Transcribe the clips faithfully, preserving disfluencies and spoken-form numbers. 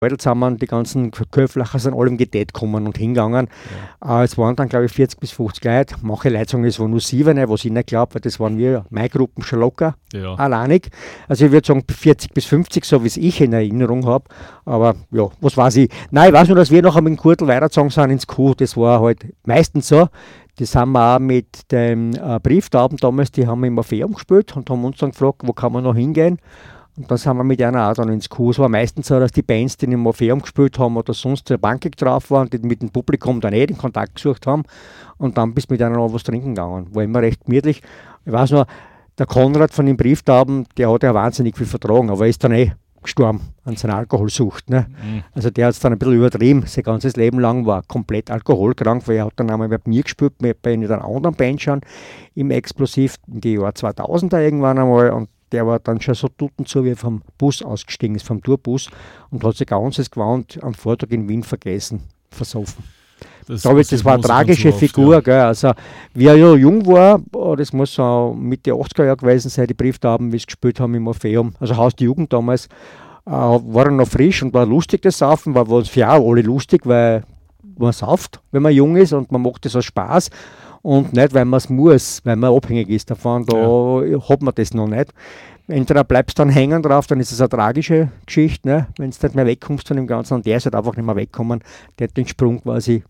Mädels sind die ganzen Köflacher sind alle im Gedät gekommen und hingegangen. Ja. Äh, es waren dann, glaube ich, vierzig bis fünfzig Leute. Manche Leute sagen, es waren nur sieben, was ich nicht glaube, weil das waren wir, meine Gruppen schon locker, ja. alleinig. Also ich würde sagen vierzig bis fünfzig, so wie es ich in Erinnerung habe. Aber ja, was weiß ich. Nein, ich weiß nur, dass wir nachher mit dem Kurtel weitergezogen sind ins Kuh. Das war halt meistens so. Das haben wir auch mit dem äh, Brieftauben damals, die haben wir im Orpheum gespielt und haben uns dann gefragt, wo kann man noch hingehen. Und dann sind wir mit einer auch dann ins Kuh. Es war meistens so, dass die Bands, die im Orpheum gespielt haben oder sonst zur Bank drauf waren, die mit dem Publikum dann eh den Kontakt gesucht haben. Und dann bist du mit einer noch was trinken gegangen. War immer recht gemütlich. Ich weiß noch, der Konrad von den Brieftauben, der hat ja wahnsinnig viel vertragen, aber er ist dann eh gestorben an seiner Alkoholsucht. Ne? Mhm. Also der hat es dann ein bisschen übertrieben. Sein ganzes Leben lang war komplett alkoholkrank, weil er hat dann einmal mit mir gespielt, bei einer anderen Band schon im Explosiv, in die Jahr zweitausender irgendwann einmal. Und der war dann schon so tutenzu, wie er vom Bus ausgestiegen ist, vom Tourbus, und hat sich ganzes Gewand am Vortag in Wien vergessen, versoffen. Das, da ich, das war eine tragische so Figur. Oft, ja. Gell? Also, wie er ja jung war, das muss so Mitte achtziger Jahre gewesen sein, die Brieftauben, wie sie gespielt haben im Orpheum, also Haus die Jugend damals, äh, war er noch frisch und war lustig, das Saufen, war für ja auch alle lustig, weil man sauft, wenn man jung ist, und man macht das aus Spaß. Und nicht, weil man es muss, weil man abhängig ist davon, da ja. hat man das noch nicht. Entweder bleibst du dann hängen drauf, dann ist es eine tragische Geschichte, ne? Wenn du nicht mehr wegkommst von dem Ganzen, und der ist halt einfach nicht mehr weggekommen, der hat den Sprung quasi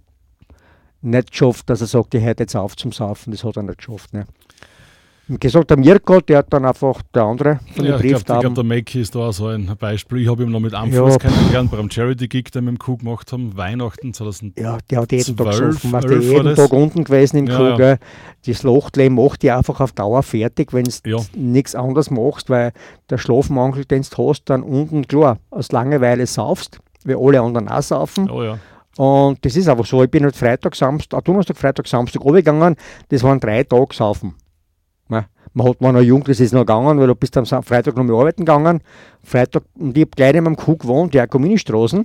nicht geschafft, dass er sagt, ich höre jetzt auf zum Saufen, das hat er nicht geschafft. Ne? Wie gesagt, der Mirko, der hat dann einfach der andere von ja, den Brieftaben. Ich glaube, glaub, der Mackie ist da auch so ein Beispiel. Ich habe ihn noch mit Anfluss ja. kennengelernt beim Charity-Gig, den wir im Kuh gemacht haben, Weihnachten zweitausendzwölf. Ja, der hat jeden Tag gesoffen, der ist jeden Tag unten gewesen im ja, Kuh. Ja. Das Lachtleben macht die einfach auf Dauer fertig, wenn du ja. nichts anderes machst, weil der Schlafmangel, den du hast, dann unten, klar, aus Langeweile saufst, wie alle anderen auch saufen. Oh ja. Und das ist einfach so. Ich bin halt Freitag, Samstag, Donnerstag, Freitag, Samstag runtergegangen. Das waren drei Tage saufen. Man hat man noch jung, das ist noch gegangen, weil du bist am Freitag noch mal arbeiten gegangen. Freitag, und ich habe gleich neben dem Kuh gewohnt, die Jakomini-Straßen.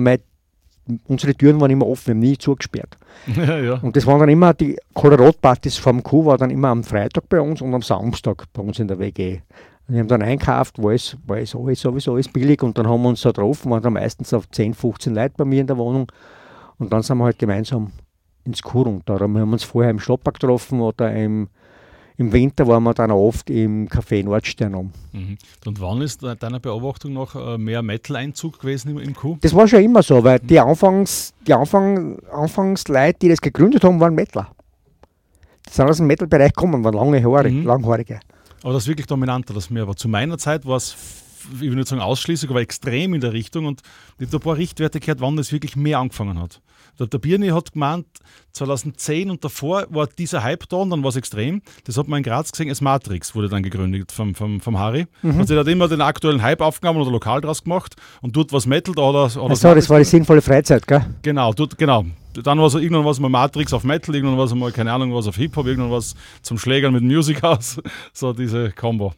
Unsere Türen waren immer offen, wir haben nie zugesperrt. Ja, ja. Und das waren dann immer, die Colorado-Partys vom Kuh war dann immer am Freitag bei uns und am Samstag bei uns in der W G. Wir haben dann einkauft, war es, war es alles, sowieso alles billig, und dann haben wir uns da getroffen, waren dann meistens auf zehn, fünfzehn Leute bei mir in der Wohnung, und dann sind wir halt gemeinsam ins Kuh runter. Wir haben uns vorher im Stadtpark getroffen oder im Im Winter waren wir dann auch oft im Café Nordstern um. Mhm. Und wann ist deiner Beobachtung nach mehr Metal-Einzug gewesen im, im Kuh? Das war schon immer so, weil die, Anfangs, die Anfang, Anfangsleute, die das gegründet haben, waren Metaler. Die sind aus dem Metal-Bereich gekommen, waren lange Haare, mhm. langhaarige. Aber das ist wirklich dominanter, das mehr war. Zu meiner Zeit war es, ich will nicht sagen ausschließlich, aber extrem in der Richtung, und ich habe da ein paar Richtwerte gehört, wann das wirklich mehr angefangen hat. Der, der Birni hat gemeint, zweitausendzehn und davor war dieser Hype da, und dann war es extrem. Das hat man in Graz gesehen, als Matrix wurde dann gegründet vom, vom, vom Harry. Mhm. Also der hat immer den aktuellen Hype aufgenommen oder lokal draus gemacht, und dort was Metal, da hat er... Hat Achso, das war die sinnvolle Freizeit, gell? Genau, dort, genau. Dann war es irgendwann was mal Matrix auf Metal, irgendwann war es mal, keine Ahnung, was auf Hip-Hop, irgendwann was zum Schlägern mit dem Music House. So diese Combo.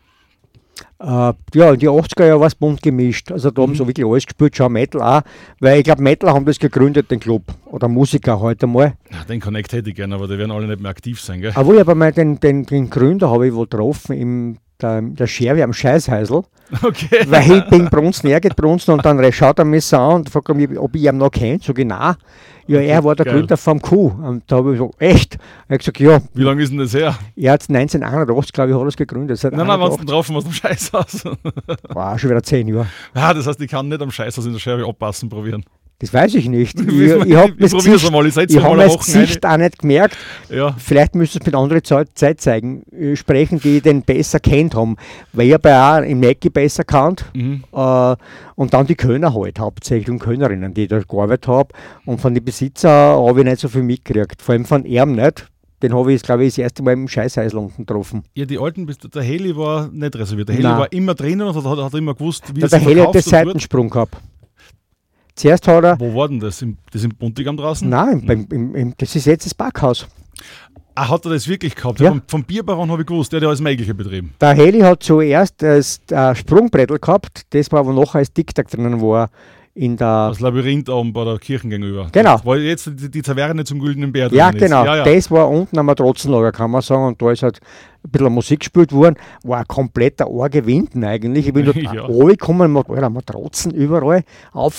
Uh, ja, in die achtziger Jahre war es bunt gemischt. Also da haben mhm. so wirklich alles gespielt, schon Metal auch. Weil ich glaube, Metal haben das gegründet, den Club. Oder Musiker heute mal. Ja, den Connect hätte ich gerne, aber die werden alle nicht mehr aktiv sein, gell? Aber ich habe mal den, den, den Gründer habe ich wohl getroffen, im, der, der Scherwi am Scheißheisel. Okay. Weil ich bin brunzen, er geht brunzen, und dann schaut er mich so an und fragt mich, ob ich ihn noch kenne. Sag ich, nein. Ja, okay, er war der geil. Gründer vom Q. Und da habe ich gesagt, echt? Er hat gesagt, ja. Wie lange ist denn das her? Er hat neunzehnhundertachtzig, glaube ich, hat er es gegründet. Nein, nein, wenn du drauf aus dem Scheißhaus. War schon wieder zehn Jahre. Ja, das heißt, ich kann nicht am Scheißhaus in der Scherbe abpassen probieren. Das weiß ich nicht. Ich, ich, ich habe das Gesicht, mal. Ich, ich habe das Gesicht auch nicht gemerkt. Ja. Vielleicht müsste es mit anderen Zeitzeugen sprechen, die den besser kennt haben. Weil ich habe auch im Mackie besser kannt. Mhm. Äh, und dann die Kölner halt, hauptsächlich und Kölnerinnen, die da gearbeitet haben. Und von den Besitzern habe ich nicht so viel mitgekriegt. Vor allem von ihm nicht. Den habe ich, glaube ich, das erste Mal im Scheißheisel unten getroffen. Ja, die alten, der Heli war nicht reserviert. Der Heli Nein. war immer drinnen und hat, hat immer gewusst, wie ja, es der Heli hat den Seitensprung gehabt. Zuerst hat er... Wo war denn das? Im, das im Buntigam draußen? Nein, im, im, im, das ist jetzt das Backhaus. Ah, hat er das wirklich gehabt? Ja. Vom, vom Bierbaron habe ich gewusst, der hat ja alles Mögliche betrieben. Der Heli hat zuerst das äh, Sprungbrettel gehabt, das war aber nachher als Tic-Tac drinnen war. in der... Das Labyrinth oben bei der Kirche gegenüber. Genau. Wo jetzt die, die Taverne zum Güldenen Bär ja, genau. Ja, ja. Das war unten am Matratzenlager, kann man sagen. Und da ist halt ein bisschen Musik gespielt worden. War ein kompletter Orge Winden eigentlich. Ich bin dort ja. runtergekommen, Matratzen überall